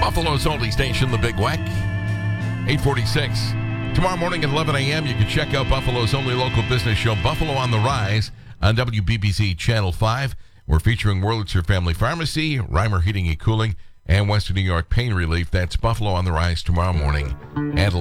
Buffalo's only station, The Big Weck. 846. Tomorrow morning at 11 a.m., you can check out Buffalo's only local business show, Buffalo on the Rise, on WBBZ Channel 5. We're featuring Wurlitzer Family Pharmacy, Reimer Heating and Cooling, and Western New York Pain Relief. That's Buffalo on the Rise tomorrow morning at